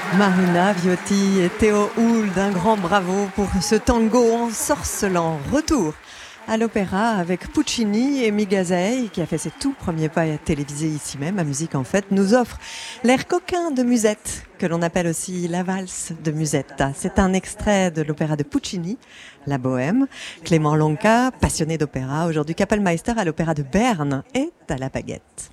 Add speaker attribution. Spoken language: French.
Speaker 1: Marina Viotti et Théo Hould, un grand bravo pour ce tango ensorcelant. Retour à l'opéra avec Puccini et Migazei, qui a fait ses tout premiers pas télévisés ici même. À Musique en Fête nous offre l'air coquin de Musette, que l'on appelle aussi la valse de Musetta. C'est un extrait de l'opéra de Puccini, La Bohème. Clément Lonca, passionné d'opéra, aujourd'hui Kapellmeister à l'opéra de Berne, est à la baguette.